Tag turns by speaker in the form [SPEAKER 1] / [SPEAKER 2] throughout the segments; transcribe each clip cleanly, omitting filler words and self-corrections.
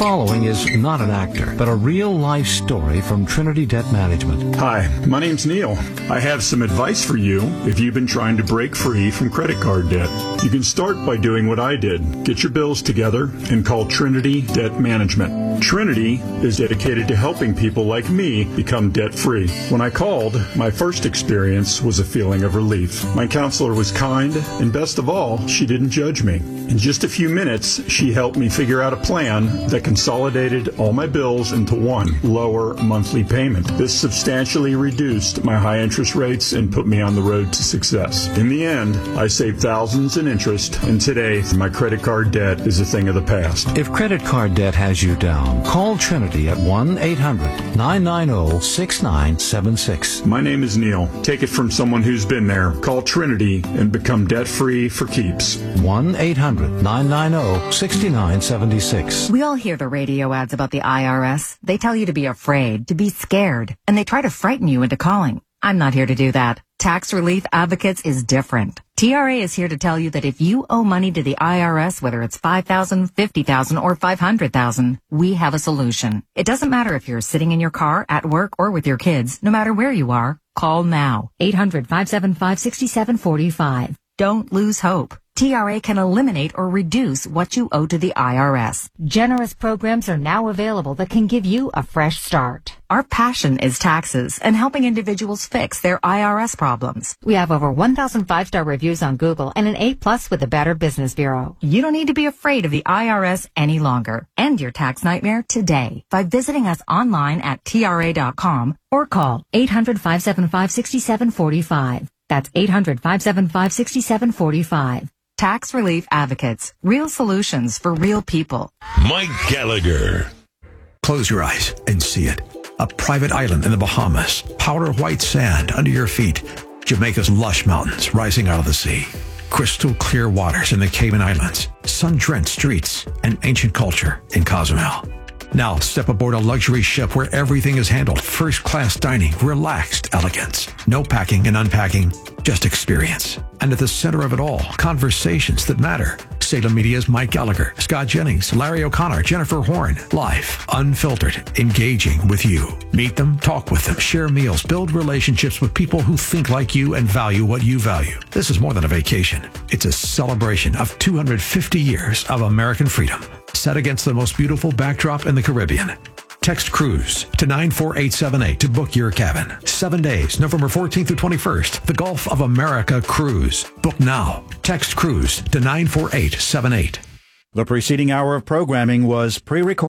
[SPEAKER 1] following is not an actor, but a real-life story from Trinity Debt Management.
[SPEAKER 2] Hi, my name's Neil. I have some advice for you if you've been trying to break free from credit card debt. You can start by doing what I did. Get your bills together and call Trinity Debt Management. Trinity is dedicated to helping people like me become debt-free. When I called, my first experience was a feeling of relief. My counselor was kind, and best of all, she didn't judge me. In just a few minutes, she helped me figure out a plan that consolidated all my bills into one lower monthly payment. This substantially reduced my high interest rates and put me on the road to success. In the end, I saved thousands in interest, and today, my credit card debt is a thing of the past.
[SPEAKER 1] If credit card debt has you down, call Trinity at 1-800-990-6976.
[SPEAKER 2] My name is Neil. Take it from someone who's been there. Call Trinity and become debt-free for keeps.
[SPEAKER 1] 1-800-990-6976.
[SPEAKER 3] We all hear the radio ads about the IRS. They tell you to be afraid, to be scared, and they try to frighten you into calling. I'm not here to do that. Tax Relief Advocates is different. TRA is here to tell you that if you owe money to the IRS, whether it's $5,000, $50,000, or $500,000, we have a solution. It doesn't matter if you're sitting in your car, at work, or with your kids. No matter where you are, call now. 800-575-6745. Don't lose hope. TRA can eliminate or reduce what you owe to the IRS. Generous programs are now available that can give you a fresh start. Our passion is taxes and helping individuals fix their IRS problems. We have over 1,000 5-star reviews on Google and an A+ with the Better Business Bureau. You don't need to be afraid of the IRS any longer. End your tax nightmare today by visiting us online at TRA.com or call 800-575-6745. That's 800-575-6745. Tax Relief Advocates. Real solutions for real people.
[SPEAKER 4] Mike Gallagher.
[SPEAKER 5] Close your eyes and see it. A private island in the Bahamas. Powder white sand under your feet. Jamaica's lush mountains rising out of the sea. Crystal clear waters in the Cayman Islands. Sun-drenched streets and ancient culture in Cozumel. Now step aboard a luxury ship where everything is handled. First-class dining, relaxed elegance. No packing and unpacking, just experience. And at the center of it all, conversations that matter. Salem Media's Mike Gallagher, Scott Jennings, Larry O'Connor, Jennifer Horn. Live, unfiltered, engaging with you. Meet them, talk with them, share meals, build relationships with people who think like you and value what you value. This is more than a vacation. It's a celebration of 250 years of American freedom, set against the most beautiful backdrop in the Caribbean. Text Cruise to 94878 to book your cabin. 7 days, November 14th through 21st. The Gulf of America Cruise. Book now. Text Cruise to 94878.
[SPEAKER 6] The preceding hour of programming was pre-recorded.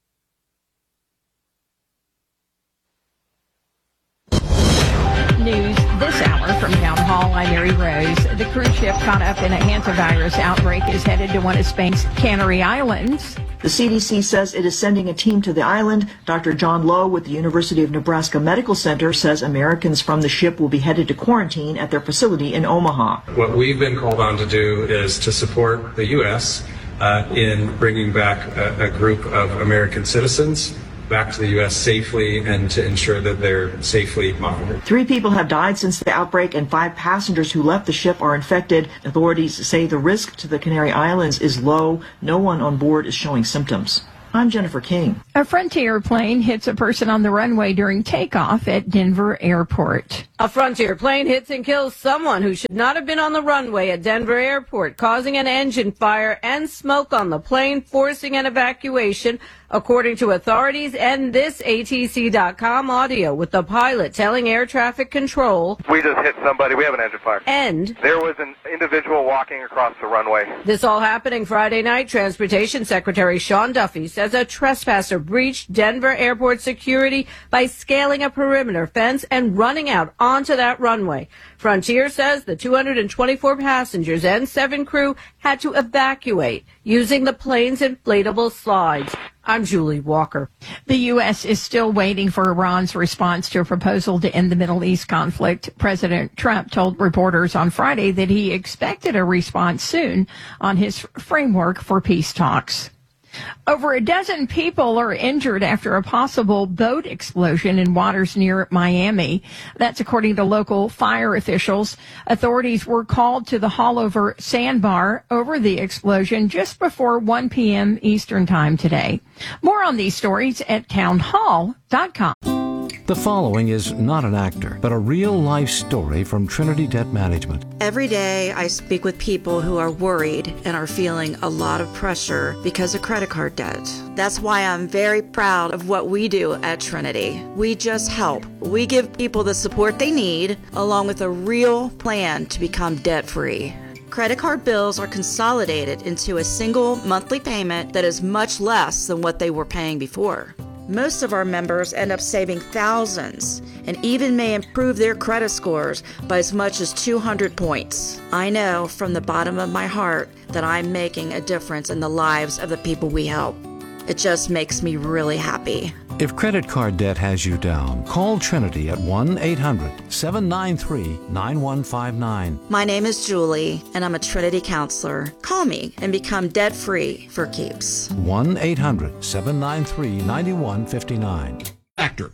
[SPEAKER 7] News this hour from Town Hall. I'm Mary Rose. The cruise ship caught up in a hantavirus outbreak is headed to one of Spain's Canary Islands.
[SPEAKER 8] The CDC says it is sending a team to the island. Dr. John Lowe with the University of Nebraska Medical Center says Americans from the ship will be headed to quarantine at their facility in Omaha.
[SPEAKER 9] What we've been called on to do is to support the U.S. In bringing back a group of American citizens back to the U.S. safely and to ensure that they're safely monitored.
[SPEAKER 8] 3 people have died since the outbreak and 5 passengers who left the ship are infected. Authorities say the risk to the Canary Islands is low. No one on board is showing symptoms. I'm Jennifer King.
[SPEAKER 7] A Frontier plane hits a person on the runway during takeoff at Denver Airport.
[SPEAKER 10] A Frontier plane hits and kills someone who should not have been on the runway at Denver Airport, causing an engine fire and smoke on the plane, forcing an evacuation, according to authorities and this ATC.com audio, with the pilot telling air traffic control,
[SPEAKER 11] "We just hit somebody. We have an engine fire."
[SPEAKER 10] And
[SPEAKER 11] there was an individual walking across the runway.
[SPEAKER 10] This all happening Friday night. Transportation Secretary Sean Duffy says a trespasser breached Denver Airport security by scaling a perimeter fence and running out onto that runway. Frontier says the 224 passengers and 7 crew had to evacuate using the plane's inflatable slides. I'm Julie Walker.
[SPEAKER 7] The U.S. is still waiting for Iran's response to a proposal to end the Middle East conflict. President Trump told reporters on Friday that he expected a response soon on his framework for peace talks. Over a dozen people are injured after a possible boat explosion in waters near Miami. That's according to local fire officials. Authorities were called to the Haulover Sandbar over the explosion just before 1 p.m. Eastern Time today. More on these stories at townhall.com.
[SPEAKER 1] The following is not an actor, but a real-life story from Trinity Debt Management.
[SPEAKER 12] Every day I speak with people who are worried and are feeling a lot of pressure because of credit card debt. That's why I'm very proud of what we do at Trinity. We just help. We give people the support they need, along with a real plan to become debt-free. Credit card bills are consolidated into a single monthly payment that is much less than what they were paying before. Most of our members end up saving thousands and even may improve their credit scores by as much as 200 points. I know from the bottom of my heart that I'm making a difference in the lives of the people we help. It just makes me really happy.
[SPEAKER 1] If credit card debt has you down, call Trinity at 1-800-793-9159.
[SPEAKER 12] My name is Julie, and I'm a Trinity counselor. Call me and become debt-free for keeps.
[SPEAKER 1] 1-800-793-9159.
[SPEAKER 2] Actor.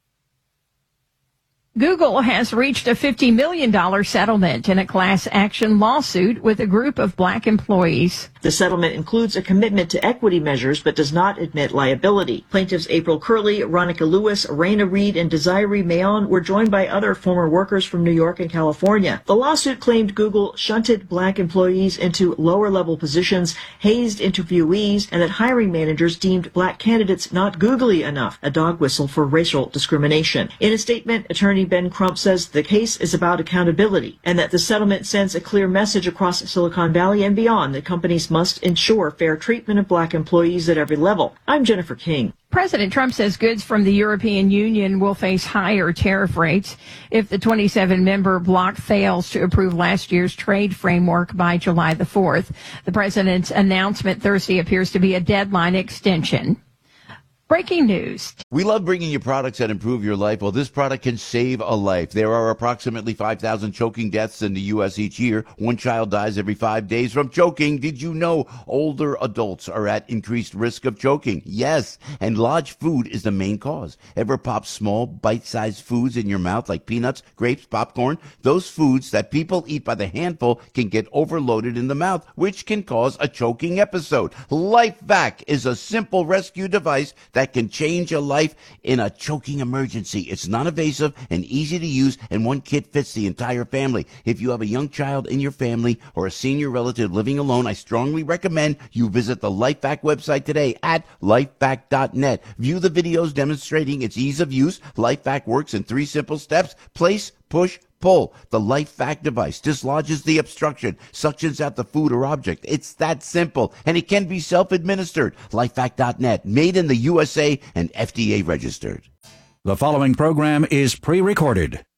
[SPEAKER 7] Google has reached a $50 million settlement in a class action lawsuit with a group of black employees.
[SPEAKER 8] The settlement includes a commitment to equity measures but does not admit liability. Plaintiffs April Curley, Ronica Lewis, Raina Reed, and Desiree Mayon were joined by other former workers from New York and California. The lawsuit claimed Google shunted black employees into lower-level positions, hazed interviewees, and that hiring managers deemed black candidates not googly enough, a dog whistle for racial discrimination. In a statement, attorney Ben Crump says the case is about accountability and that the settlement sends a clear message across Silicon Valley and beyond that companies must ensure fair treatment of black employees at every level. I'm Jennifer King.
[SPEAKER 7] President Trump says goods from the European Union will face higher tariff rates if the 27-member bloc fails to approve last year's trade framework by July the 4th. The president's announcement Thursday appears to be a deadline extension. Breaking news.
[SPEAKER 13] We love bringing you products that improve your life. Well, this product can save a life. There are approximately 5,000 choking deaths in the U.S. each year. One child dies every 5 days from choking. Did you know older adults are at increased risk of choking? Yes, and large food is the main cause. Ever pop small, bite-sized foods in your mouth like peanuts, grapes, popcorn? Those foods that people eat by the handful can get overloaded in the mouth, which can cause a choking episode. LifeVac is a simple rescue device that can change a life in a choking emergency. It's non-invasive and easy to use, and one kit fits the entire family. If you have a young child in your family or a senior relative living alone, I strongly recommend you visit the LifeVac website today at lifevac.net. View the videos demonstrating its ease of use. LifeVac works in 3 simple steps: place, push, pull. The LifeVac device dislodges the obstruction, suctions out the food or object. It's that simple, and it can be self-administered. LifeVac.net, made in the USA and FDA registered.
[SPEAKER 6] The following program is pre-recorded.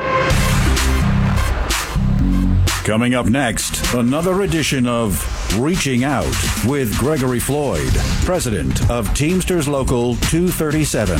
[SPEAKER 6] Coming up next, another edition of Reaching Out with Gregory Floyd, president of Teamsters Local 237.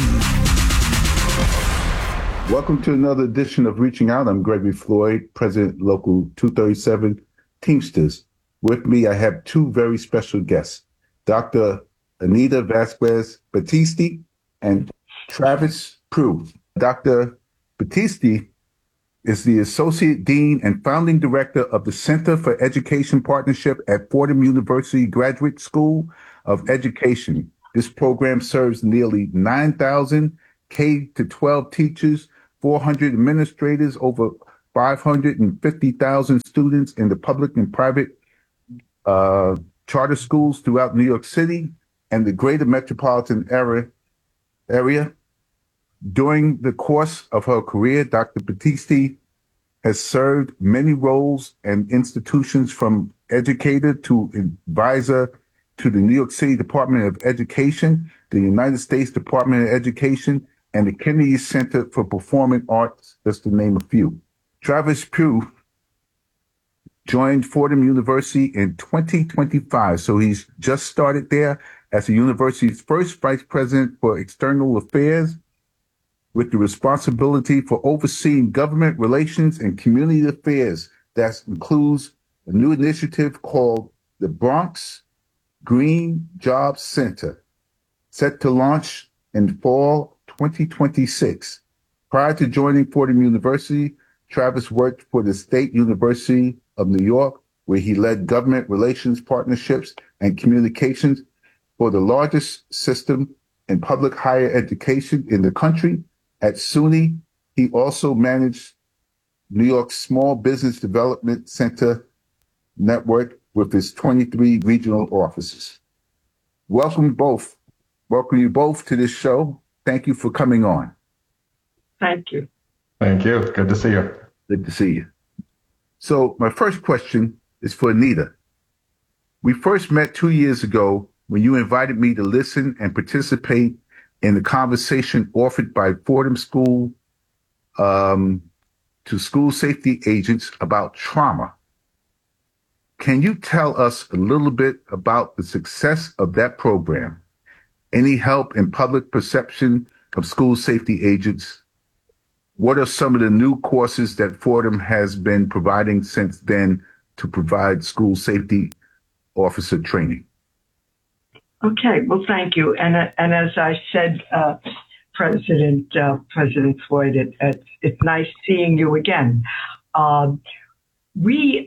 [SPEAKER 14] Welcome to another edition of Reaching Out. I'm Gregory Floyd, President, Local 237 Teamsters. With me, I have 2 very special guests, Dr. Anita Vasquez Battisti and Travis Prue. Dr. Battisti is the Associate Dean and Founding Director of the Center for Education Partnership at Fordham University Graduate School of Education. This program serves nearly 9,000 K-12 teachers, 400 administrators, over 550,000 students in the public and private charter schools throughout New York City and the greater metropolitan area. During the course of her career, Dr. Battisti has served many roles and institutions, from educator to advisor to the New York City Department of Education, the United States Department of Education, and the Kennedy Center for Performing Arts, just to name a few. Travis Prue joined Fordham University in 2025, so he's just started there as the university's first vice president for external affairs, with the responsibility for overseeing government relations and community affairs. That includes a new initiative called the Bronx Green Jobs Center, set to launch in fall 2026. Prior to joining Fordham University, Travis worked for the State University of New York, where he led government relations partnerships and communications for the largest system in public higher education in the country. At SUNY, he also managed New York's Small Business Development Center network with its 23 regional offices. Welcome you both to this show. Thank you for coming on.
[SPEAKER 15] Thank you.
[SPEAKER 16] Thank you. Good to see you.
[SPEAKER 14] Good to see you. So my first question is for Anita. We first met 2 years ago when you invited me to listen and participate in the conversation offered by Fordham School to school safety agents about trauma. Can you tell us a little bit about the success of that program? Any help in public perception of school safety agents? What are some of the new courses that Fordham has been providing since then to provide school safety officer training?
[SPEAKER 15] Okay, well, thank you. And as I said, President Floyd, it's nice seeing you again. We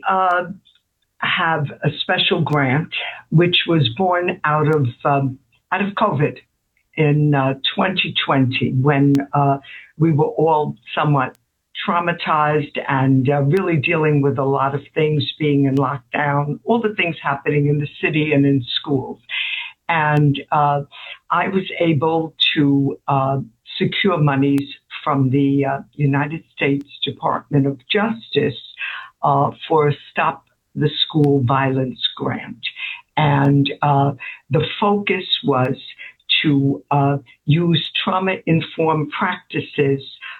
[SPEAKER 15] have a special grant which was born out of COVID in 2020, when we were all somewhat traumatized and really dealing with a lot of things, being in lockdown, all the things happening in the city and in schools. And I was able to secure monies from the United States Department of Justice for a Stop the School Violence grant. And the focus was to use trauma-informed practices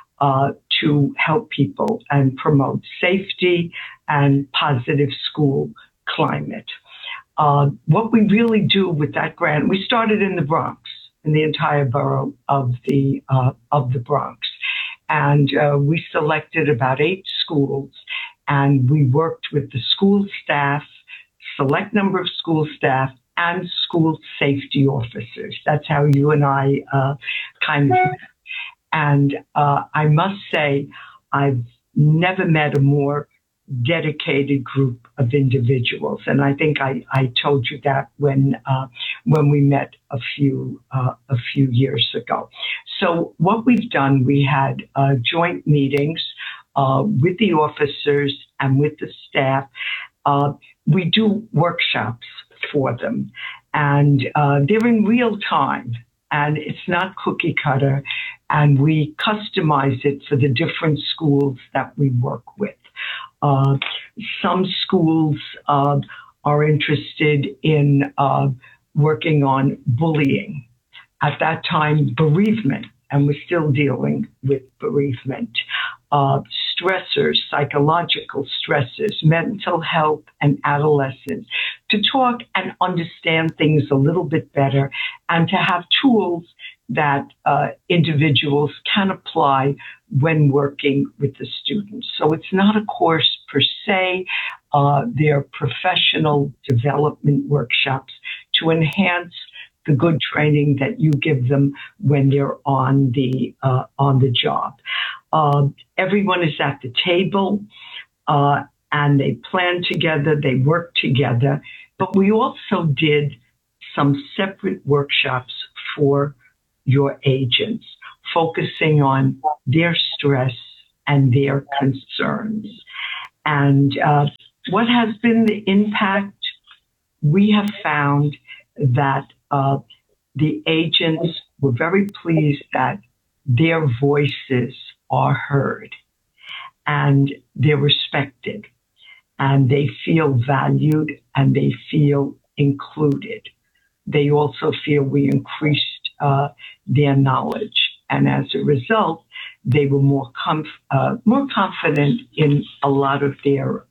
[SPEAKER 15] to help people and promote safety and positive school climate. What we really do with that grant, we started in the Bronx, in the entire borough of the Bronx. And we selected about 8 schools, and we worked with the school staff, select number of school staff, and school safety officers. That's how you and I kind of met. And I must say, I've never met a more dedicated group of individuals. And I think I told you that when we met a few years ago. So what we've done, we had joint meetings with the officers and with the staff. We do workshops for them, and they're in real time, and it's not cookie cutter, and we customize it for the different schools that we work with. Some schools are interested in working on bullying. At that time, bereavement, and we're still dealing with bereavement. Stressors, psychological stresses, mental health, and adolescence, to talk and understand things a little bit better, and to have tools that individuals can apply when working with the students. So it's not a course per se. They're professional development workshops to enhance the good training that you give them when they're on the job. Everyone is at the table, and they plan together, they work together. But we also did some separate workshops for your agents, focusing on their stress and their concerns. And what has been the impact? We have found that the agents were very pleased that their voices are heard and they're respected, and they feel valued and they feel included. They also feel we increased their knowledge, and as a result, they were more confident in a lot of their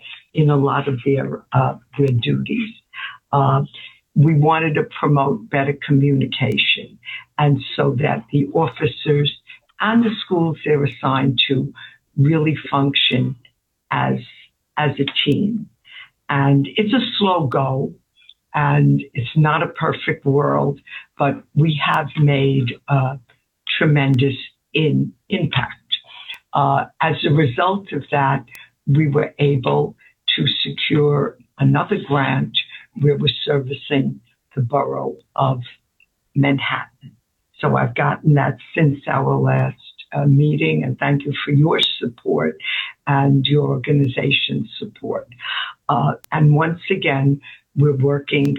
[SPEAKER 15] duties. We wanted to promote better communication, and so that the officers and the schools they're assigned to really function as a team. And it's a slow go, and it's not a perfect world, but we have made tremendous impact. As a result of that, we were able to secure another grant where we're servicing the borough of Manhattan. So I've gotten that since our last meeting, and thank you for your support and your organization's support. And once again, we're working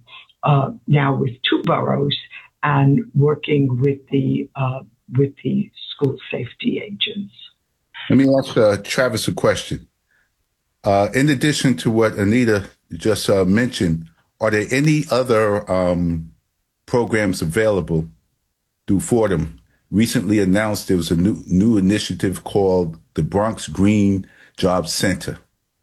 [SPEAKER 15] now with 2 boroughs and working with the school safety agents.
[SPEAKER 14] Let me ask Travis a question. In addition to what Anita just mentioned, are there any other programs available through Fordham? Recently announced there was a new initiative called the Bronx Green Jobs Center.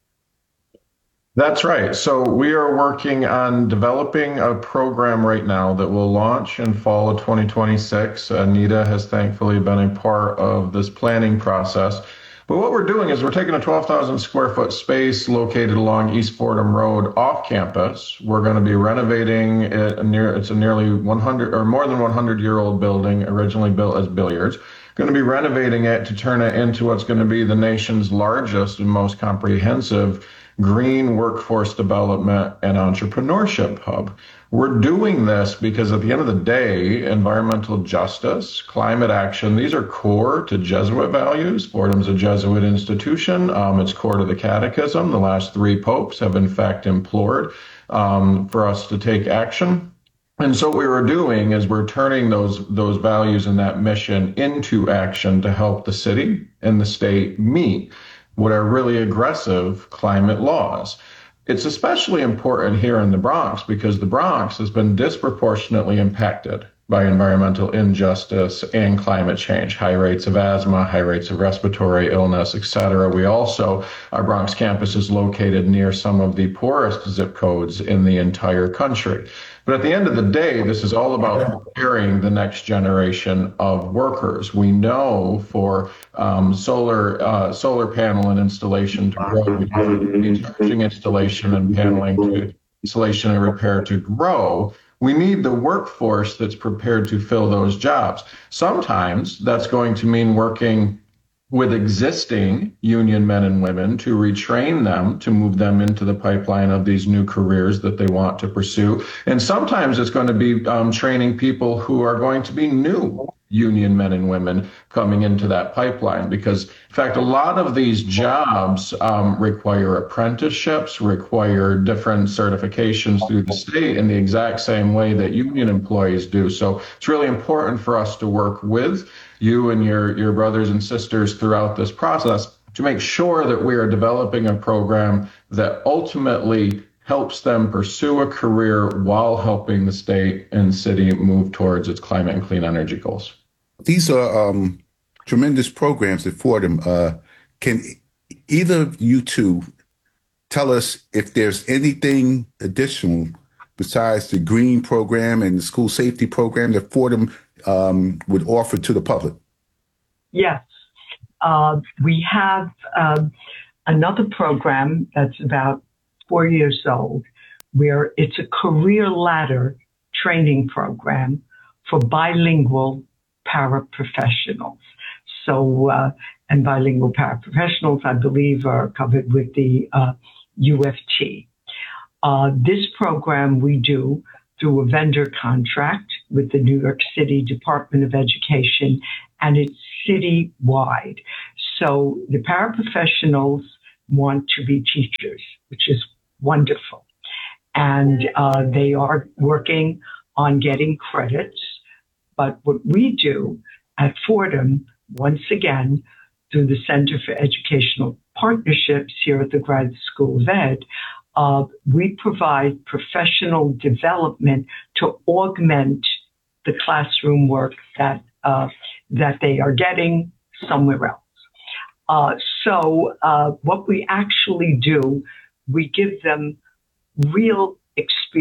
[SPEAKER 16] That's right. So we are working on developing a program right now that will launch in fall of 2026. Anita has thankfully been a part of this planning process. But what we're doing is we're taking a 12,000 square foot space located along East Fordham Road off campus. We're going to be renovating it. It's a nearly 100 or more than 100-year-old building, originally built as billiards. Going to be renovating it to turn it into what's going to be the nation's largest and most comprehensive green workforce development and entrepreneurship hub. We're doing this because at the end of the day, environmental justice, climate action, these are core to Jesuit values. Fordham's a Jesuit institution. It's core to the catechism. The last 3 popes have in fact implored for us to take action. And so what we were doing is we're turning those values and that mission into action to help the city and the state meet what are really aggressive climate laws. It's especially important here in the Bronx because the Bronx has been disproportionately impacted by environmental injustice and climate change, high rates of asthma, high rates of respiratory illness, et cetera. Our Bronx campus is located near some of the poorest zip codes in the entire country. But at the end of the day, this is all about preparing the next generation of workers. We know for solar panel and installation to grow, charging installation and paneling to installation and repair to grow. We need the workforce that's prepared to fill those jobs. Sometimes that's going to mean working with existing union men and women to retrain them, to move them into the pipeline of these new careers that they want to pursue. And sometimes it's going to be training people who are going to be new union men and women coming into that pipeline. Because, in fact, a lot of these jobs require apprenticeships, require different certifications through the state in the exact same way that union employees do. So it's really important for us to work with you and your brothers and sisters throughout this process to make sure that we are developing a program that ultimately helps them pursue a career while helping the state and city move towards its climate and clean energy goals.
[SPEAKER 14] These are tremendous programs at Fordham. Can either of you two tell us if there's anything additional besides the green program and the school safety program that Fordham would offer to the public?
[SPEAKER 15] Yes. We have another program that's about 4 years old, where it's a career ladder training program for bilingual paraprofessionals. So, and bilingual paraprofessionals, I believe, are covered with the UFT. This program we do through a vendor contract with the New York City Department of Education, and it's citywide. So the paraprofessionals want to be teachers, which is wonderful. And they are working on getting credits. But what we do at Fordham, once again, through the Center for Educational Partnerships here at the Grad School of Ed, we provide professional development to augment the classroom work that they are getting somewhere else. So what we actually do, we give them real experience